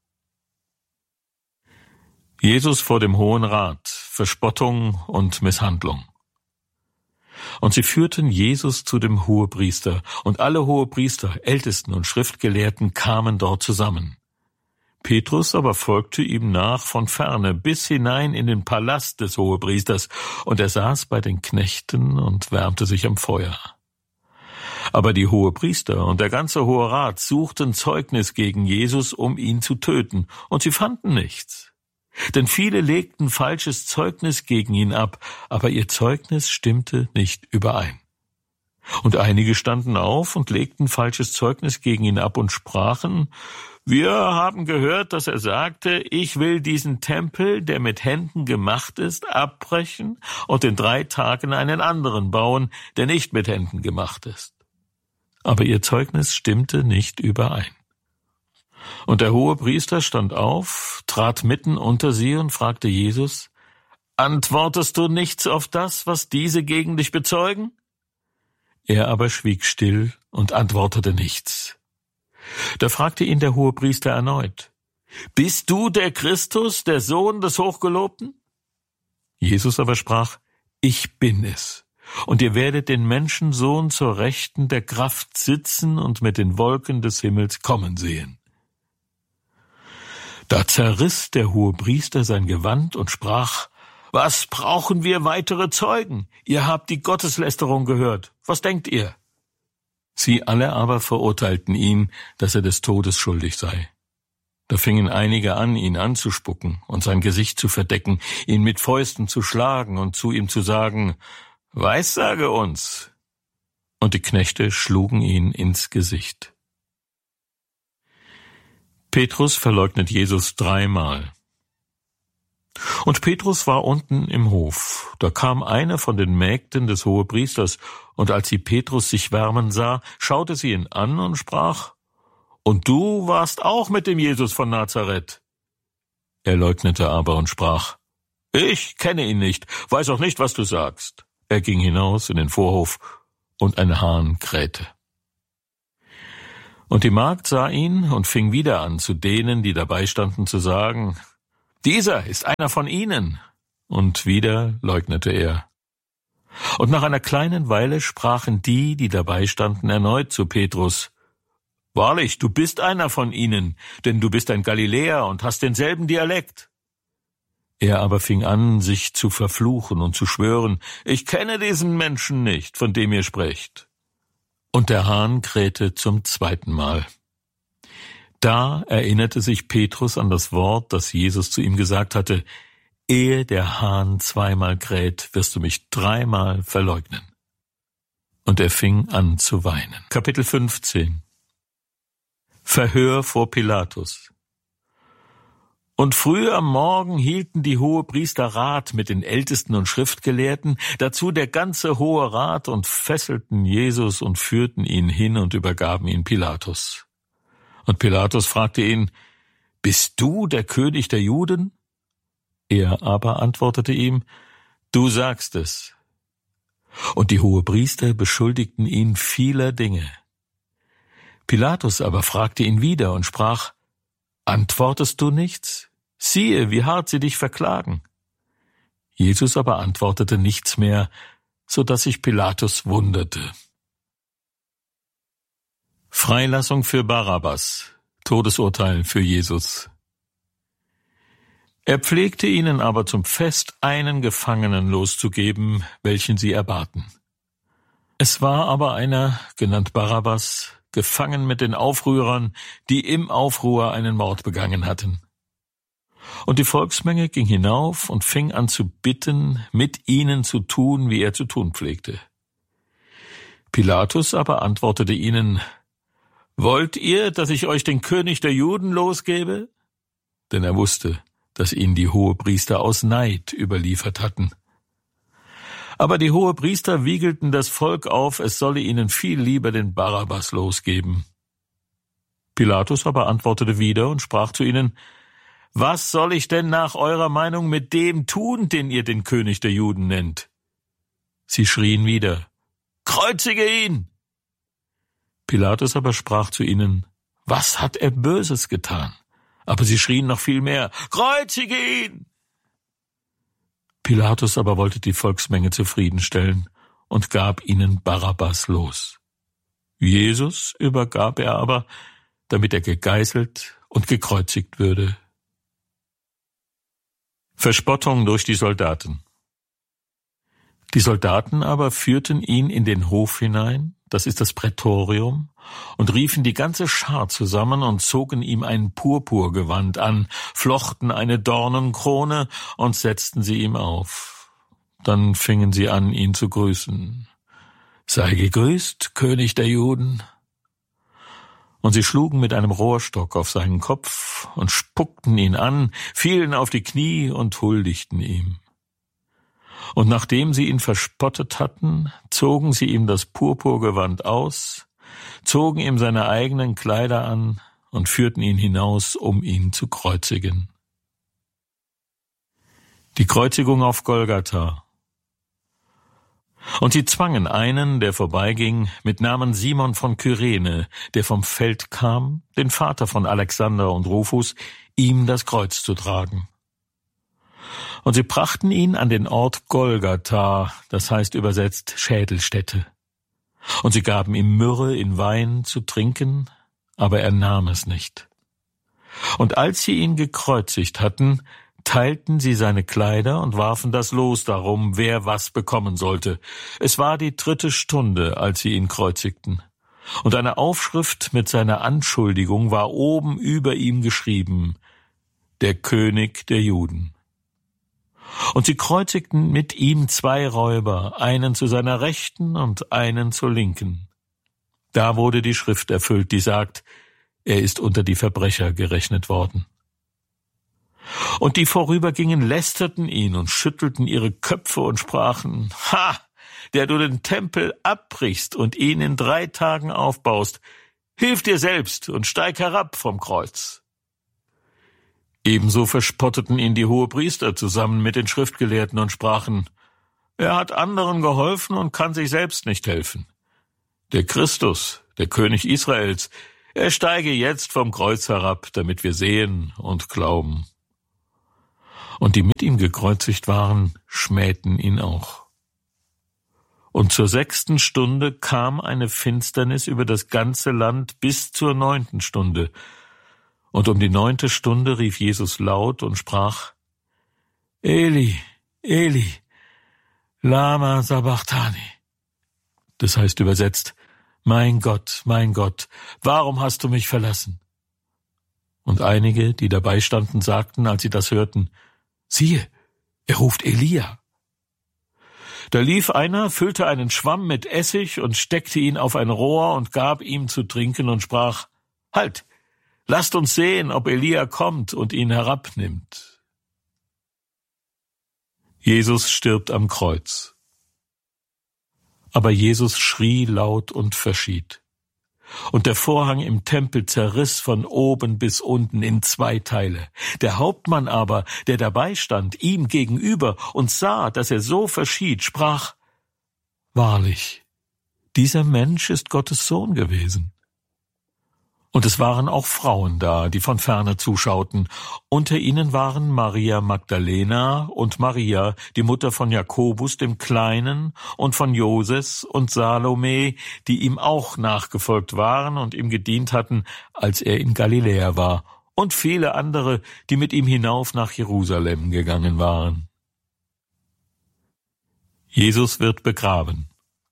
Jesus vor dem Hohen Rat, Verspottung und Misshandlung. Und sie führten Jesus zu dem Hohepriester, und alle Hohepriester, Ältesten und Schriftgelehrten kamen dort zusammen. Petrus aber folgte ihm nach von ferne bis hinein in den Palast des Hohepriesters, und er saß bei den Knechten und wärmte sich am Feuer. Aber die Hohepriester und der ganze Hohe Rat suchten Zeugnis gegen Jesus, um ihn zu töten, und sie fanden nichts. Denn viele legten falsches Zeugnis gegen ihn ab, aber ihr Zeugnis stimmte nicht überein. Und einige standen auf und legten falsches Zeugnis gegen ihn ab und sprachen: Wir haben gehört, dass er sagte, ich will diesen Tempel, der mit Händen gemacht ist, abbrechen und in drei Tagen einen anderen bauen, der nicht mit Händen gemacht ist. Aber ihr Zeugnis stimmte nicht überein. Und der Hohepriester stand auf, trat mitten unter sie und fragte Jesus: Antwortest du nichts auf das, was diese gegen dich bezeugen? Er aber schwieg still und antwortete nichts. Da fragte ihn der Hohepriester erneut: Bist du der Christus, der Sohn des Hochgelobten? Jesus aber sprach: Ich bin es. Und ihr werdet den Menschensohn zur Rechten der Kraft sitzen und mit den Wolken des Himmels kommen sehen. Da zerriss der Hohepriester sein Gewand und sprach: Was brauchen wir weitere Zeugen? Ihr habt die Gotteslästerung gehört. Was denkt ihr? Sie alle aber verurteilten ihn, dass er des Todes schuldig sei. Da fingen einige an, ihn anzuspucken und sein Gesicht zu verdecken, ihn mit Fäusten zu schlagen und zu ihm zu sagen: Weissage uns. Und die Knechte schlugen ihn ins Gesicht. Petrus verleugnet Jesus dreimal. Und Petrus war unten im Hof. Da kam eine von den Mägden des Hohepriesters, und als sie Petrus sich wärmen sah, schaute sie ihn an und sprach: Und du warst auch mit dem Jesus von Nazareth. Er leugnete aber und sprach: Ich kenne ihn nicht, weiß auch nicht, was du sagst. Er ging hinaus in den Vorhof, und ein Hahn krähte. Und die Magd sah ihn und fing wieder an, zu denen, die dabei standen, zu sagen, »Dieser ist einer von ihnen.« Und wieder leugnete er. Und nach einer kleinen Weile sprachen die, die dabei standen, erneut zu Petrus, »Wahrlich, du bist einer von ihnen, denn du bist ein Galiläer und hast denselben Dialekt.« Er aber fing an, sich zu verfluchen und zu schwören, »Ich kenne diesen Menschen nicht, von dem ihr sprecht.« Und der Hahn krähte zum zweiten Mal. Da erinnerte sich Petrus an das Wort, das Jesus zu ihm gesagt hatte, »Ehe der Hahn zweimal kräht, wirst du mich dreimal verleugnen.« Und er fing an zu weinen. Kapitel fünfzehn. Verhör vor Pilatus. Und früh am Morgen hielten die Hohepriester Rat mit den Ältesten und Schriftgelehrten, dazu der ganze Hohe Rat, und fesselten Jesus und führten ihn hin und übergaben ihn Pilatus. Und Pilatus fragte ihn, »Bist du der König der Juden?« Er aber antwortete ihm, »Du sagst es.« Und die Hohepriester beschuldigten ihn vieler Dinge. Pilatus aber fragte ihn wieder und sprach, »Antwortest du nichts? Siehe, wie hart sie dich verklagen.« Jesus aber antwortete nichts mehr, so dass sich Pilatus wunderte. Freilassung für Barabbas, Todesurteil für Jesus. Er pflegte ihnen aber zum Fest einen Gefangenen loszugeben, welchen sie erbaten. Es war aber einer, genannt Barabbas, gefangen mit den Aufrührern, die im Aufruhr einen Mord begangen hatten. Und die Volksmenge ging hinauf und fing an zu bitten, mit ihnen zu tun, wie er zu tun pflegte. Pilatus aber antwortete ihnen, »Wollt ihr, dass ich euch den König der Juden losgebe?« Denn er wusste, dass ihn die Hohepriester aus Neid überliefert hatten. Aber die Hohepriester wiegelten das Volk auf, es solle ihnen viel lieber den Barabbas losgeben. Pilatus aber antwortete wieder und sprach zu ihnen, »Was soll ich denn nach eurer Meinung mit dem tun, den ihr den König der Juden nennt?« Sie schrien wieder, »Kreuzige ihn!« Pilatus aber sprach zu ihnen, »Was hat er Böses getan?« Aber sie schrien noch viel mehr, »Kreuzige ihn!« Pilatus aber wollte die Volksmenge zufriedenstellen und gab ihnen Barabbas los. Jesus übergab er aber, damit er gegeißelt und gekreuzigt würde. Verspottung durch die Soldaten. Die Soldaten aber führten ihn in den Hof hinein, das ist das Prätorium, und riefen die ganze Schar zusammen und zogen ihm ein Purpurgewand an, flochten eine Dornenkrone und setzten sie ihm auf. Dann fingen sie an, ihn zu grüßen. »Sei gegrüßt, König der Juden!« Und sie schlugen mit einem Rohrstock auf seinen Kopf und spuckten ihn an, fielen auf die Knie und huldigten ihm. Und nachdem sie ihn verspottet hatten, zogen sie ihm das Purpurgewand aus, zogen ihm seine eigenen Kleider an und führten ihn hinaus, um ihn zu kreuzigen. Die Kreuzigung auf Golgatha. Und sie zwangen einen, der vorbeiging, mit Namen Simon von Kyrene, der vom Feld kam, den Vater von Alexander und Rufus, ihm das Kreuz zu tragen. Und sie brachten ihn an den Ort Golgatha, das heißt übersetzt Schädelstätte. Und sie gaben ihm Myrrhe in Wein zu trinken, aber er nahm es nicht. Und als sie ihn gekreuzigt hatten, teilten sie seine Kleider und warfen das Los darum, wer was bekommen sollte. Es war die dritte Stunde, als sie ihn kreuzigten. Und eine Aufschrift mit seiner Anschuldigung war oben über ihm geschrieben, der König der Juden. Und sie kreuzigten mit ihm zwei Räuber, einen zu seiner Rechten und einen zur Linken. Da wurde die Schrift erfüllt, die sagt, er ist unter die Verbrecher gerechnet worden. Und die vorübergingen, lästerten ihn und schüttelten ihre Köpfe und sprachen, »Ha, der du den Tempel abbrichst und ihn in drei Tagen aufbaust, hilf dir selbst und steig herab vom Kreuz.« Ebenso verspotteten ihn die Hohepriester zusammen mit den Schriftgelehrten und sprachen, »Er hat anderen geholfen und kann sich selbst nicht helfen. Der Christus, der König Israels, Er steige jetzt vom Kreuz herab, damit wir sehen und glauben. Und die mit ihm gekreuzigt waren, schmähten ihn auch. Und zur sechsten Stunde kam eine Finsternis über das ganze Land bis zur neunten Stunde. Und um die neunte Stunde rief Jesus laut und sprach: Eli, Eli, lama sabachthani. Das heißt übersetzt: Mein Gott, mein Gott, warum hast du mich verlassen? Und einige, die dabei standen, sagten, als sie das hörten: Siehe, er ruft Elia. Da lief einer, füllte einen Schwamm mit Essig und steckte ihn auf ein Rohr und gab ihm zu trinken und sprach: Halt, lasst uns sehen, ob Elia kommt und ihn herabnimmt. Jesus stirbt am Kreuz. Aber Jesus schrie laut und verschied. Und der Vorhang im Tempel zerriss von oben bis unten in zwei Teile. Der Hauptmann aber, der dabei stand, ihm gegenüber und sah, dass er so verschied, sprach: Wahrlich, dieser Mensch ist Gottes Sohn gewesen. Und es waren auch Frauen da, die von ferne zuschauten. Unter ihnen waren Maria Magdalena und Maria, die Mutter von Jakobus dem Kleinen und von Joses und Salome, die ihm auch nachgefolgt waren und ihm gedient hatten, als er in Galiläa war, und viele andere, die mit ihm hinauf nach Jerusalem gegangen waren. Jesus wird begraben.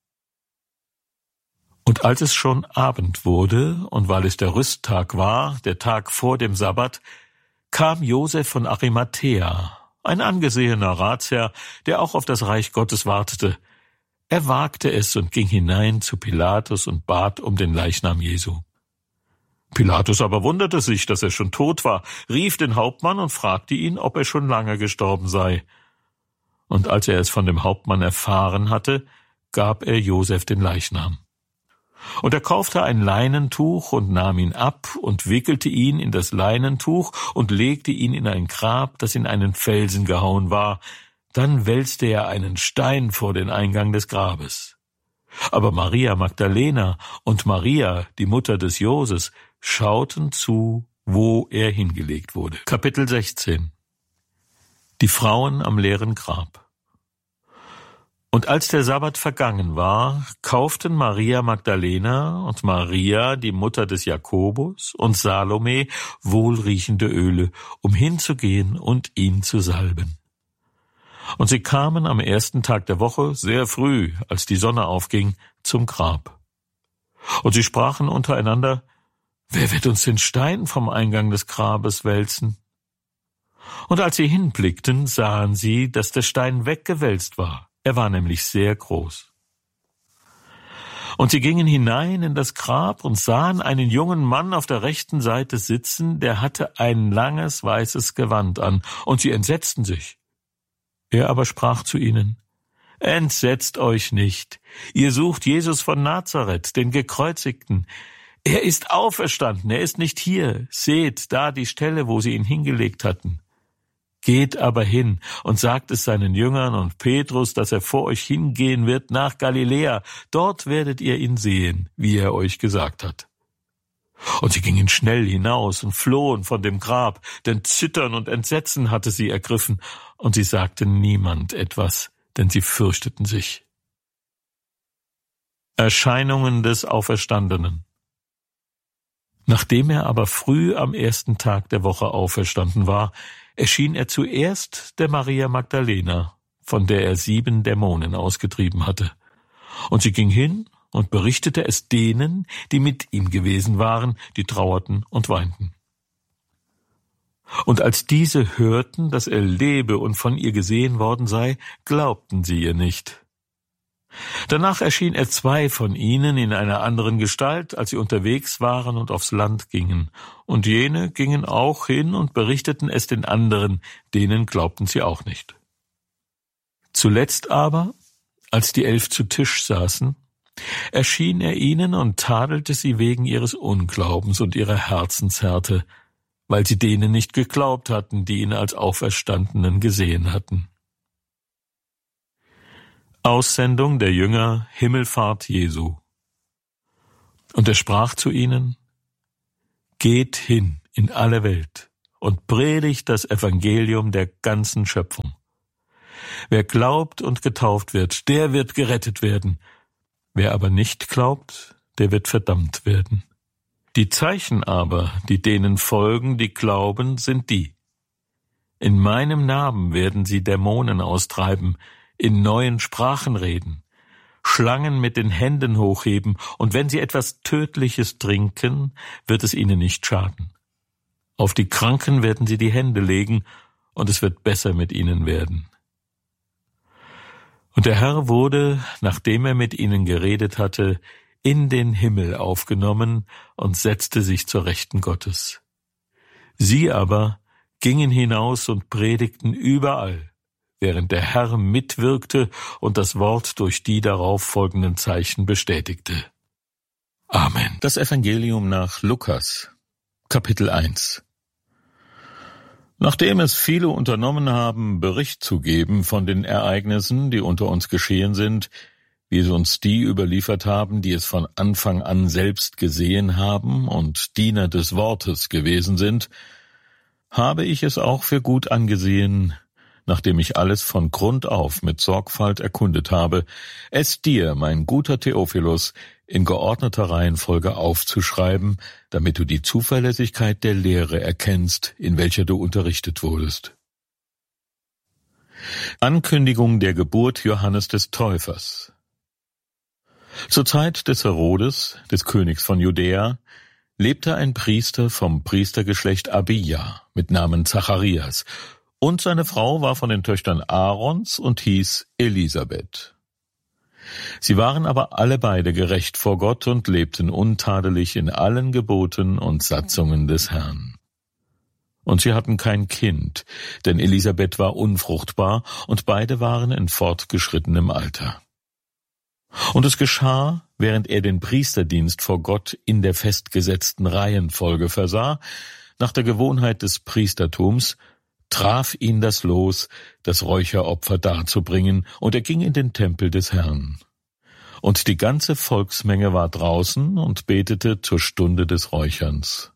Und als es schon Abend wurde, und weil es der Rüsttag war, der Tag vor dem Sabbat, kam Josef von Arimathäa, ein angesehener Ratsherr, der auch auf das Reich Gottes wartete. Er wagte es und ging hinein zu Pilatus und bat um den Leichnam Jesu. Pilatus aber wunderte sich, dass er schon tot war, rief den Hauptmann und fragte ihn, ob er schon lange gestorben sei. Und als er es von dem Hauptmann erfahren hatte, gab er Josef den Leichnam. Und er kaufte ein Leinentuch und nahm ihn ab und wickelte ihn in das Leinentuch und legte ihn in ein Grab, das in einen Felsen gehauen war. Dann wälzte er einen Stein vor den Eingang des Grabes. Aber Maria Magdalena und Maria, die Mutter des Joses, schauten zu, wo er hingelegt wurde. Kapitel sechzehn. Die Frauen am leeren Grab. Und als der Sabbat vergangen war, kauften Maria Magdalena und Maria, die Mutter des Jakobus, und Salome wohlriechende Öle, um hinzugehen und ihn zu salben. Und sie kamen am ersten Tag der Woche, sehr früh, als die Sonne aufging, zum Grab. Und sie sprachen untereinander: Wer wird uns den Stein vom Eingang des Grabes wälzen? Und als sie hinblickten, sahen sie, dass der Stein weggewälzt war. Er war nämlich sehr groß. Und sie gingen hinein in das Grab und sahen einen jungen Mann auf der rechten Seite sitzen, der hatte ein langes weißes Gewand an, und sie entsetzten sich. Er aber sprach zu ihnen: Entsetzt euch nicht, ihr sucht Jesus von Nazareth, den Gekreuzigten. Er ist auferstanden, er ist nicht hier. Seht da die Stelle, wo sie ihn hingelegt hatten. Geht aber hin und sagt es seinen Jüngern und Petrus, dass er vor euch hingehen wird nach Galiläa. Dort werdet ihr ihn sehen, wie er euch gesagt hat. Und sie gingen schnell hinaus und flohen von dem Grab, denn Zittern und Entsetzen hatte sie ergriffen, und sie sagten niemand etwas, denn sie fürchteten sich. Erscheinungen des Auferstandenen. Nachdem er aber früh am ersten Tag der Woche auferstanden war, erschien er zuerst der Maria Magdalena, von der er sieben Dämonen ausgetrieben hatte. Und sie ging hin und berichtete es denen, die mit ihm gewesen waren, die trauerten und weinten. Und als diese hörten, dass er lebe und von ihr gesehen worden sei, glaubten sie ihr nicht. Danach erschien er zwei von ihnen in einer anderen Gestalt, als sie unterwegs waren und aufs Land gingen. Und jene gingen auch hin und berichteten es den anderen, denen glaubten sie auch nicht. Zuletzt aber, als die Elf zu Tisch saßen, erschien er ihnen und tadelte sie wegen ihres Unglaubens und ihrer Herzenshärte, weil sie denen nicht geglaubt hatten, die ihn als Auferstandenen gesehen hatten. Aussendung der Jünger, Himmelfahrt Jesu. Und er sprach zu ihnen: Geht hin in alle Welt und predigt das Evangelium der ganzen Schöpfung. Wer glaubt und getauft wird, der wird gerettet werden. Wer aber nicht glaubt, der wird verdammt werden. Die Zeichen aber, die denen folgen, die glauben, sind die: In meinem Namen werden sie Dämonen austreiben, in neuen Sprachen reden, Schlangen mit den Händen hochheben, und wenn sie etwas Tödliches trinken, wird es ihnen nicht schaden. Auf die Kranken werden sie die Hände legen, und es wird besser mit ihnen werden. Und der Herr wurde, nachdem er mit ihnen geredet hatte, in den Himmel aufgenommen und setzte sich zur Rechten Gottes. Sie aber gingen hinaus und predigten überall, während der Herr mitwirkte und das Wort durch die darauf folgenden Zeichen bestätigte. Amen. Das Evangelium nach Lukas, Kapitel eins. Nachdem es viele unternommen haben, Bericht zu geben von den Ereignissen, die unter uns geschehen sind, wie es uns die überliefert haben, die es von Anfang an selbst gesehen haben und Diener des Wortes gewesen sind, habe ich es auch für gut angesehen, nachdem ich alles von Grund auf mit Sorgfalt erkundet habe, es dir, mein guter Theophilus, in geordneter Reihenfolge aufzuschreiben, damit du die Zuverlässigkeit der Lehre erkennst, in welcher du unterrichtet wurdest. Ankündigung der Geburt Johannes des Täufers. Zur Zeit des Herodes, des Königs von Judäa, lebte ein Priester vom Priestergeschlecht Abija mit Namen Zacharias, und seine Frau war von den Töchtern Aarons und hieß Elisabeth. Sie waren aber alle beide gerecht vor Gott und lebten untadelig in allen Geboten und Satzungen des Herrn. Und sie hatten kein Kind, denn Elisabeth war unfruchtbar, und beide waren in fortgeschrittenem Alter. Und es geschah, während er den Priesterdienst vor Gott in der festgesetzten Reihenfolge versah, nach der Gewohnheit des Priestertums, traf ihn das Los, das Räucheropfer darzubringen, und er ging in den Tempel des Herrn. Und die ganze Volksmenge war draußen und betete zur Stunde des Räucherns.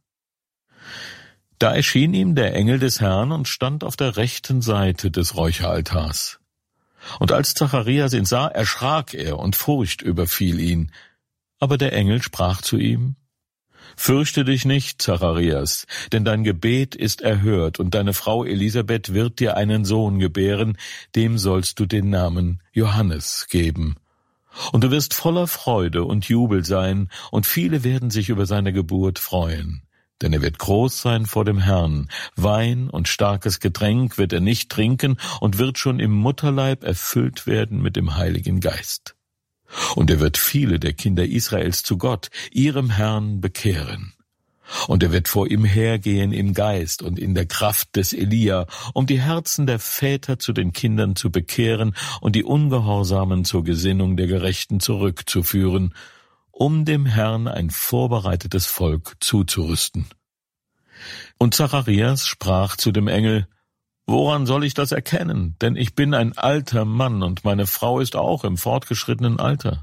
Da erschien ihm der Engel des Herrn und stand auf der rechten Seite des Räucheraltars. Und als Zacharias ihn sah, erschrak er, und Furcht überfiel ihn. Aber der Engel sprach zu ihm: Fürchte dich nicht, Zacharias, denn dein Gebet ist erhört, und deine Frau Elisabeth wird dir einen Sohn gebären, dem sollst du den Namen Johannes geben. Und du wirst voller Freude und Jubel sein, und viele werden sich über seine Geburt freuen. Denn er wird groß sein vor dem Herrn. Wein und starkes Getränk wird er nicht trinken und wird schon im Mutterleib erfüllt werden mit dem Heiligen Geist. Und er wird viele der Kinder Israels zu Gott, ihrem Herrn, bekehren. Und er wird vor ihm hergehen im Geist und in der Kraft des Elia, um die Herzen der Väter zu den Kindern zu bekehren und die Ungehorsamen zur Gesinnung der Gerechten zurückzuführen, um dem Herrn ein vorbereitetes Volk zuzurüsten. Und Zacharias sprach zu dem Engel: Woran soll ich das erkennen? Denn ich bin ein alter Mann, und meine Frau ist auch im fortgeschrittenen Alter.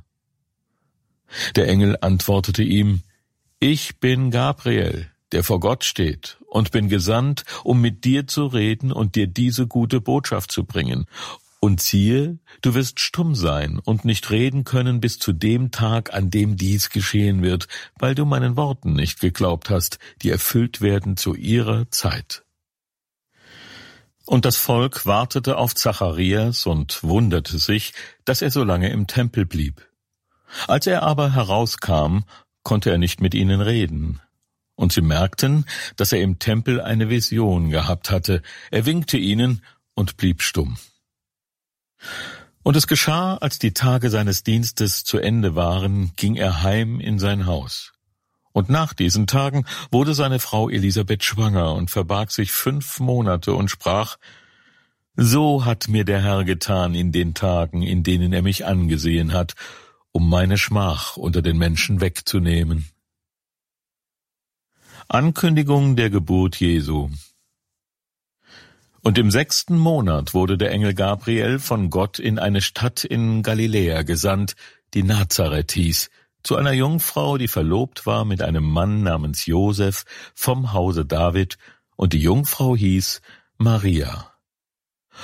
Der Engel antwortete ihm: Ich bin Gabriel, der vor Gott steht, und bin gesandt, um mit dir zu reden und dir diese gute Botschaft zu bringen. Und siehe, du wirst stumm sein und nicht reden können bis zu dem Tag, an dem dies geschehen wird, weil du meinen Worten nicht geglaubt hast, die erfüllt werden zu ihrer Zeit. Und das Volk wartete auf Zacharias und wunderte sich, dass er so lange im Tempel blieb. Als er aber herauskam, konnte er nicht mit ihnen reden. Und sie merkten, dass er im Tempel eine Vision gehabt hatte. Er winkte ihnen und blieb stumm. Und es geschah, als die Tage seines Dienstes zu Ende waren, ging er heim in sein Haus. Und nach diesen Tagen wurde seine Frau Elisabeth schwanger und verbarg sich fünf Monate und sprach: So hat mir der Herr getan in den Tagen, in denen er mich angesehen hat, um meine Schmach unter den Menschen wegzunehmen. Ankündigung der Geburt Jesu. Und im sechsten Monat wurde der Engel Gabriel von Gott in eine Stadt in Galiläa gesandt, die Nazareth hieß, zu einer Jungfrau, die verlobt war mit einem Mann namens Josef vom Hause David, und die Jungfrau hieß Maria.